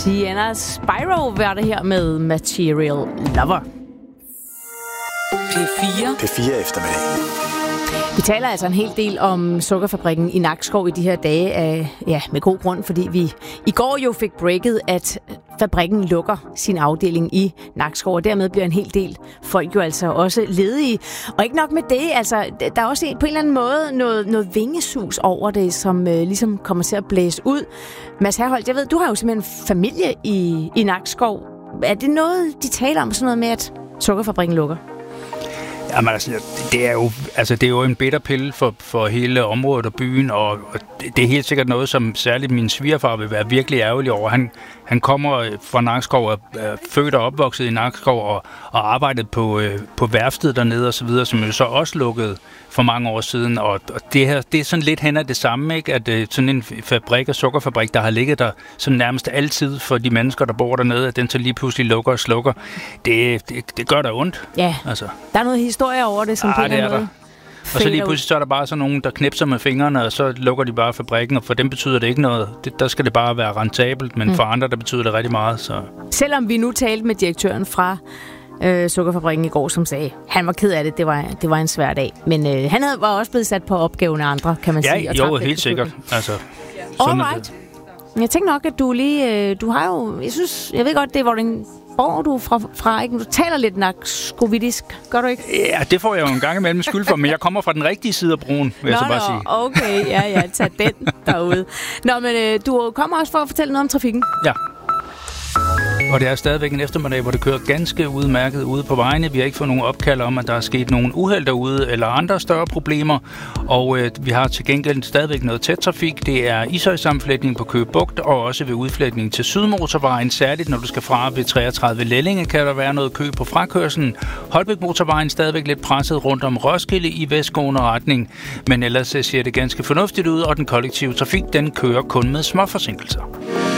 Sienna Spyro var det her med Material Lover. P4 eftermiddag. Vi taler altså en hel del om sukkerfabrikken i Nakskov i de her dage, med god grund, fordi vi i går jo fik breaket, at fabrikken lukker sin afdeling i Nakskov, og dermed bliver en hel del folk jo altså også ledige. Og ikke nok med det, altså der er også på en eller anden måde noget vingesus over det, som ligesom kommer til at blæse ud. Mads Herholdt, jeg ved, du har jo simpelthen familie i Nakskov. Er det noget, de taler om, sådan noget med, at sukkerfabrikken lukker? Jamen altså, det er jo en bitter pille for hele området og byen, og det er helt sikkert noget, som særligt min svigerfar vil være virkelig ærgerlig over. Han kommer fra Nakskov og er født og opvokset i Nakskov og arbejdet på værftet dernede og så videre, som jo så også lukkede for mange år siden, og det her, det er sådan lidt hen af det samme, ikke? At sådan en fabrik og sukkerfabrik, der har ligget der sådan nærmest altid for de mennesker, der bor dernede, at den så lige pludselig lukker og slukker, det gør da ondt. Ja, altså. Der er noget historie over det, som på en eller anden måde. Og så lige pludselig så er der bare sådan nogen, der knipser med fingrene, og så lukker de bare fabrikken, og for dem betyder det ikke noget. Der skal det bare være rentabelt, men for andre, der betyder det rigtig meget. Så. Selvom vi nu talte med direktøren fra sukkerfabrikken i går, som sagde, han var ked af det, det var en svær dag. Men han var også blevet sat på opgaven af andre, kan man sige. Ja, jo, helt sikkert. Altså, alright. Jeg tænker nok, at du lige, du har jo, jeg ved godt, det er hvor du er fra, ikke? Du taler lidt nakskovidisk, gør du ikke? Ja, det får jeg jo en gang imellem skyld for, men jeg kommer fra den rigtige side af broen, vil jeg så bare sige. Okay, ja, tag den derude. Nå, men du kommer også for at fortælle noget om trafikken. Ja. Og det er stadigvæk en eftermiddag, hvor det kører ganske udmærket ude på vejene. Vi har ikke fået nogen opkald om, at der er sket nogen uheld derude eller andre større problemer. Og vi har til gengæld stadigvæk noget tæt trafik. Det er Ishøj-sammenflætning på Køge Bugt og også ved udflætning til Sydmotorvejen. Særligt når du skal fra ved 33 Lellinge, kan der være noget kø på frakørslen. Holbæk-motorvejen stadigvæk lidt presset rundt om Roskilde i vestgående retning. Men ellers ser det ganske fornuftigt ud, og den kollektive trafik den kører kun med små forsinkelser.